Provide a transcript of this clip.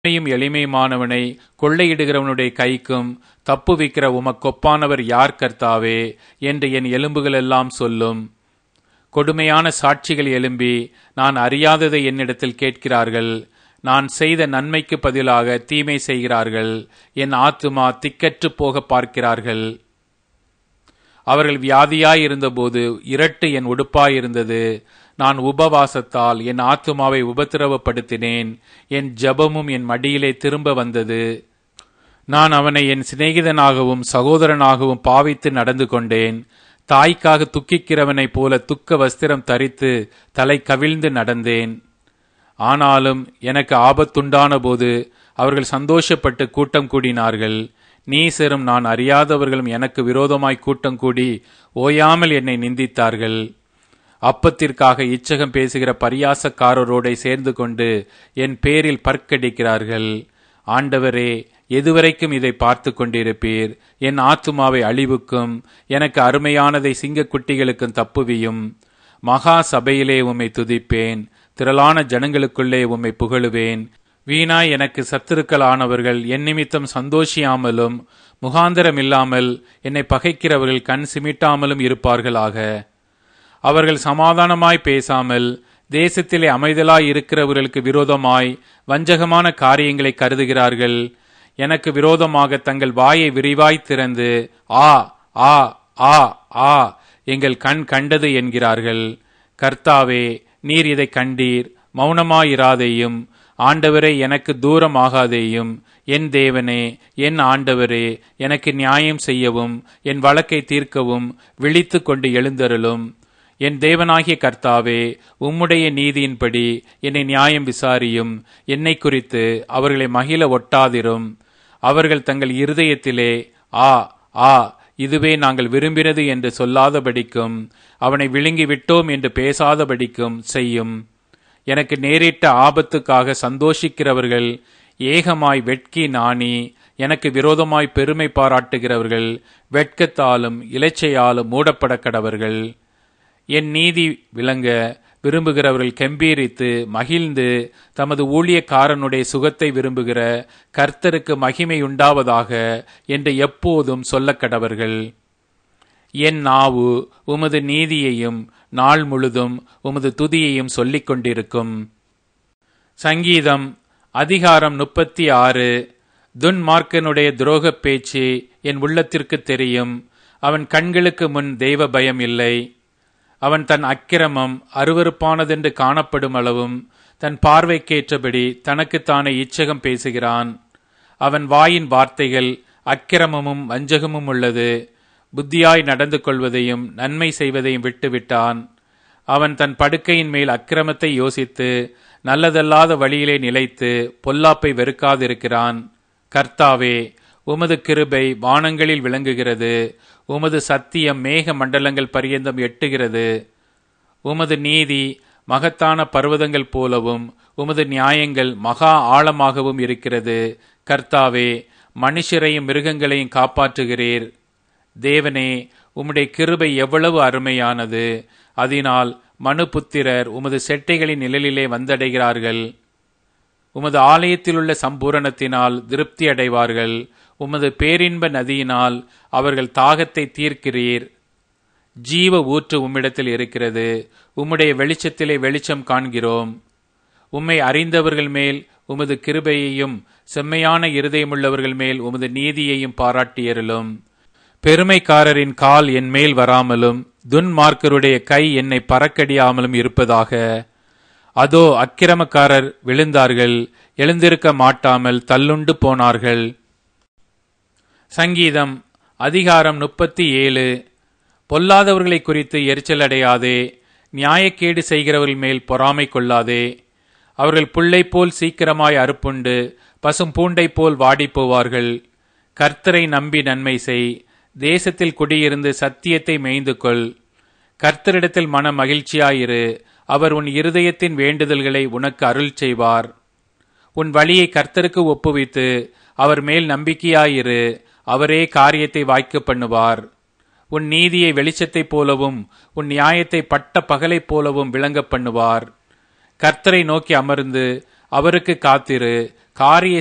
எளிமையுமானவனை கொள்ளையிடுகிறவனுடைய கைக்கும் தப்புவிக்கிற உமக்கொப்பானவர் யார் கர்த்தாவே என்று என் எலும்புகள் எல்லாம் சொல்லும். கொடுமையான சாட்சிகள் எழும்பி நான் அறியாததை என்னிடத்தில் கேட்கிறார்கள். நான் செய்த நன்மைக்கு பதிலாக தீமை செய்கிறார்கள். என் ஆத்துமா திக்கற்று போக பார்க்கிறார்கள். அவர்கள் வியாதியாயிருந்தபோது இரட்டு என் உடுப்பாயிருந்தது. நான் உபவாசத்தால் என் ஆத்துமாவை உபத்திரவப்படுத்தினேன். என் ஜெபமும் என் மடியிலே திரும்ப வந்தது. நான் அவனை என் சிநேகிதனாகவும் சகோதரனாகவும் பாவித்து நடந்து கொண்டேன். தாய்க்காக துக்கிக்கிறவனைப் போல துக்க வஸ்திரம் தரித்து தலை கவிழ்ந்து நடந்தேன். ஆனாலும் எனக்கு ஆபத்துண்டான போது அவர்கள் சந்தோஷப்பட்டு கூட்டம் கூடினார்கள். நீசரும் நான் அறியாதவர்களும் எனக்கு விரோதமாய் கூட்டம் கூடி ஓயாமல் என்னை நிந்தித்தார்கள். அப்பத்திற்காக இச்சகம் பேசுகிற பரியாசக்காரரோடே சேர்ந்து கொண்டு என் பேரில் பற்கடிக்கிறார்கள். ஆண்டவரே, எதுவரைக்கும் இதை பார்த்து கொண்டிருப்பீர்? என் ஆத்துமாவை அழிவுக்கும் எனக்கு அருமையானதை சிங்கக்குட்டிகளுக்கும் தப்புவியும். மகா சபையிலே உம்மை துதிப்பேன். திரளான ஜனங்களுக்குள்ளே உம்மை புகழுவேன். வீணாய் எனக்கு சத்துருக்களானவர்கள் என் நிமித்தம் சந்தோஷியாமலும் முகாந்தரமில்லாமல் என்னை பகைக்கிறவர்கள் கண் சிமிட்டாமலும் இருப்பார்களாக. அவர்கள் சமாதானமாய் பேசாமல் தேசத்திலே அமைதலாய் இருக்கிறவர்களுக்கு விரோதமாய் வஞ்சகமான காரியங்களை கருதுகிறார்கள். எனக்கு விரோதமாக தங்கள் வாயை விரிவாய் திறந்து ஆ ஆ ஆ ஆ எங்கள் கண் கண்டது என்கிறார்கள். கர்த்தாவே, நீர் இதை கண்டீர். மௌனமாயிராதேயும். ஆண்டவரே, எனக்கு தூரம் ஆகாதேயும். என் தேவனே, என் ஆண்டவரே, எனக்கு நியாயம் செய்யவும் என் வழக்கை தீர்க்கவும் விழித்து கொண்டு எழுந்தருளும். என் தேவனாகிய கர்த்தாவே, உம்முடைய நீதியின்படி என்னை நியாயம் விசாரியும். என்னை குறித்து அவர்களை மகிழ ஒட்டாதிரும். அவர்கள் தங்கள் இருதயத்திலே ஆ ஆ இதுவே நாங்கள் விரும்பினது என்று சொல்லாதபடிக்கும் அவனை விழுங்கி விட்டோம் என்று பேசாதபடிக்கும் செய்யும். எனக்கு நேரிட்ட ஆபத்துக்காக சந்தோஷிக்கிறவர்கள் ஏகமாய் வெட்கி நாணி எனக்கு விரோதமாய் பெருமை பாராட்டுகிறவர்கள் வெட்கத்தாலும் இலச்சையாலும் மூடப்பட கடவர்கள். என் நீதி விளங்க விரும்புகிறவர்கள் கெம்பீரித்து மகிழ்ந்து தமது ஊழியக்காரனுடைய சுகத்தை விரும்புகிற கர்த்தருக்கு மகிமை உண்டாவதாக என்று எப்போதும் சொல்ல கடவர்கள். என் நாவு உமது நீதியையும் நாள் முழுதும் உமது துதியையும் சொல்லிக் கொண்டிருக்கும். சங்கீதம் அதிகாரம் 36. துன்மார்க்கனுடைய துரோகப் பேச்சு என் உள்ளத்திற்கு தெரியும். அவன் கண்களுக்கு முன் தெய்வ பயம் இல்லை. அவன் தன் அக்கிரமம் அருவருப்பானதென்று காணப்படும் அளவும் தன் பார்வைக்கேற்றபடி தனக்குத்தானே இச்சகம் பேசுகிறான். அவன் வாயின் வார்த்தைகள் அக்கிரமமும் வஞ்சகமும் உள்ளது. புத்தியாய் நடந்து கொள்வதையும் நன்மை செய்வதையும் விட்டுவிட்டான். அவன் தன் படுக்கையின் மேல் அக்கிரமத்தை யோசித்து நல்லதல்லாத வழியிலே நிலைத்து பொல்லாப்பை வெறுக்காதிருக்கிறான். கர்த்தாவே, உமது கிருபை வானங்களில் விளங்குகிறது. உமது சத்தியம் மேக மண்டலங்கள் பரியந்தம் எட்டுகிறது. உமது நீதி மகத்தான பர்வதங்கள் போலவும் உமது நியாயங்கள் மகா ஆழமாகவும் இருக்கிறது. கர்த்தாவே, மனுஷரையும் மிருகங்களையும் காப்பாற்றுகிறீர். தேவனே, உம்முடைய கிருபை எவ்வளவு அருமையானது! அதனால் மனுபுத்திரர் உமது செட்டைகளின் நிழலிலே வந்தடைகிறார்கள். உமது ஆலயத்திலுள்ள சம்பூரணத்தினால் திருப்தி அடைவார்கள். உமது பேரின்ப நதியினால் அவர்கள் தாகத்தை தீர்க்கிறீர். ஜீவ ஊற்று உம்மிடத்தில் இருக்கிறது. உம்முடைய வெளிச்சத்திலே வெளிச்சம் காண்கிறோம். உம்மை அறிந்தவர்கள் மேல் உமது கிருபையையும் செம்மையான இருதயமுள்ளவர்கள் மேல் உமது நீதியையும் பாராட்டியருளும். பெருமைக்காரரின் கால் என் மேல் வராமலும் துன்மார்க்கருடைய கை என்னை பறக்கடியாமலும் இருப்பதாக. அதோ, அக்கிரமக்காரர் விழுந்தார்கள், எழுந்திருக்க மாட்டாமல் தள்ளுண்டு போனார்கள். சங்கீதம் அதிகாரம் 37. பொல்லாதவர்களை குறித்து எரிச்சலடையாதே. நியாயக்கேடு செய்கிறவர்கள் மேல் பொறாமை கொள்ளாதே. அவர்கள் புல்லை போல் சீக்கிரமாய் அறுப்புண்டு பசும் பூண்டை போல் வாடிப்போவார்கள். கர்த்தரை நம்பி நன்மை செய். தேசத்தில் குடியிருந்து சத்தியத்தை மேய்ந்து கொள். கர்த்தரிடத்தில் மன மகிழ்ச்சியாயிரு. அவர் உன் இருதயத்தின் வேண்டுதல்களை உனக்கு அருள் செய்வார். உன் வழியை கர்த்தருக்கு ஒப்புவித்து அவர் மேல் நம்பிக்கையாயிரு. அவரே காரியத்தை வாய்க்க பண்ணுவார். உன் நீதியை வெளிச்சத்தைப் போலவும் உன் நியாயத்தை பட்ட பகலைப் போலவும் விளங்க பண்ணுவார். கர்த்தரை நோக்கி அமர்ந்து அவருக்கு காத்திரு. காரிய